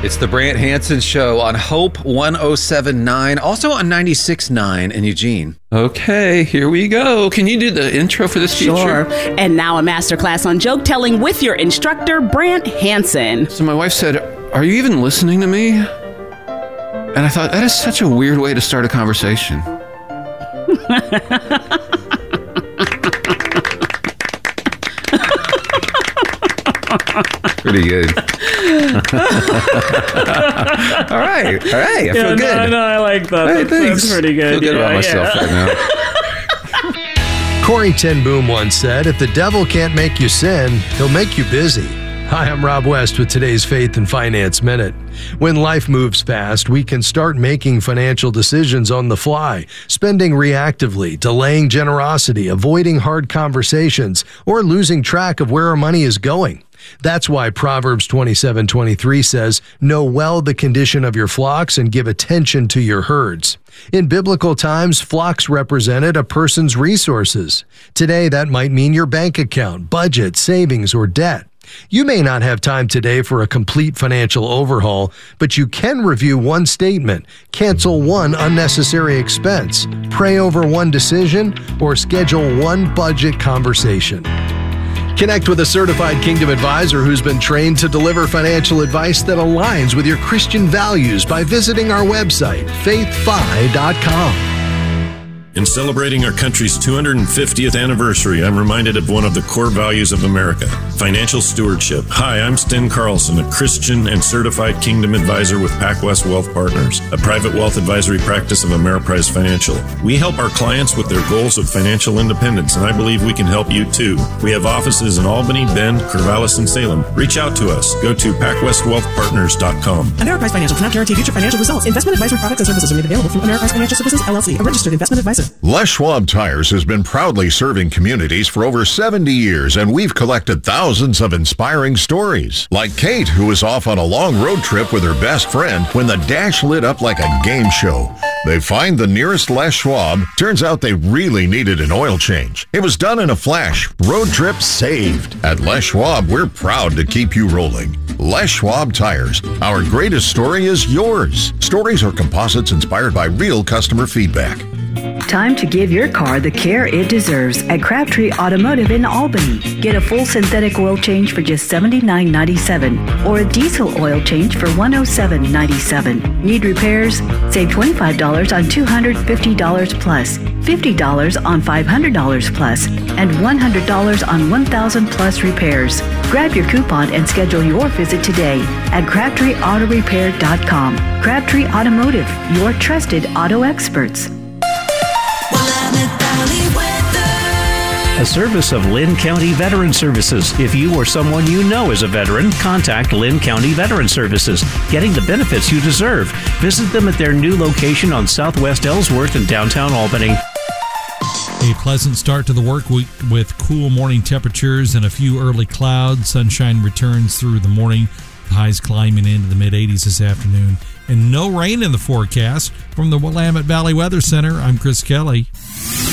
It's the Brant Hansen Show on Hope 107.9, also on 96.9 in Eugene. Okay, here we go. Can you do the intro for this teacher? Sure. And now a masterclass on joke telling with your instructor, Brant Hansen. So my wife said, "Are you even listening to me?" And I thought, that is such a weird way to start a conversation. Pretty good. All right. I feel good. No, I like that. That's pretty good. I feel good about myself right now. Corrie ten Boom once said, if the devil can't make you sin, he'll make you busy. Hi, I'm Rob West with today's Faith and Finance Minute. When life moves fast, we can start making financial decisions on the fly, spending reactively, delaying generosity, avoiding hard conversations, or losing track of where our money is going. That's why Proverbs 27:23 says, know well the condition of your flocks and give attention to your herds. In biblical times, flocks represented a person's resources. Today, that might mean your bank account, budget, savings, or debt. You may not have time today for a complete financial overhaul, but you can review one statement, cancel one unnecessary expense, pray over one decision, or schedule one budget conversation. Connect with a certified Kingdom advisor who's been trained to deliver financial advice that aligns with your Christian values by visiting our website, faithfi.com. In celebrating our country's 250th anniversary, I'm reminded of one of the core values of America, financial stewardship. Hi, I'm Sten Carlson, a Christian and certified Kingdom advisor with PacWest Wealth Partners, a private wealth advisory practice of Ameriprise Financial. We help our clients with their goals of financial independence, and I believe we can help you too. We have offices in Albany, Bend, Corvallis, and Salem. Reach out to us. Go to PacWestWealthPartners.com. Ameriprise Financial cannot guarantee future financial results. Investment advisory products and services are made available through Ameriprise Financial Services, LLC, a registered investment advisor. Les Schwab Tires has been proudly serving communities for over 70 years, and we've collected thousands of inspiring stories. Like Kate, who was off on a long road trip with her best friend when the dash lit up like a game show. They find the nearest Les Schwab. Turns out they really needed an oil change. It was done in a flash. Road trip saved. At Les Schwab, we're proud to keep you rolling. Les Schwab Tires. Our greatest story is yours. Stories are composites inspired by real customer feedback. Time to give your car the care it deserves at Crabtree Automotive in Albany. Get a full synthetic oil change for just $79.97 or a diesel oil change for $107.97. Need repairs? Save $25 on $250 plus, $50 on $500 plus, and $100 on $1,000 plus repairs. Grab your coupon and schedule your visit today at CrabtreeAutoRepair.com. Crabtree Automotive, your trusted auto experts. A service of Lynn County Veteran Services. If you or someone you know is a veteran, contact Lynn County Veteran Services, getting the benefits you deserve. Visit them at their new location on Southwest Ellsworth in downtown Albany. A pleasant start to the work week with cool morning temperatures and a few early clouds. Sunshine returns through the morning, highs climbing into the mid-80s this afternoon. And no rain in the forecast. From the Willamette Valley Weather Center, I'm Chris Kelly.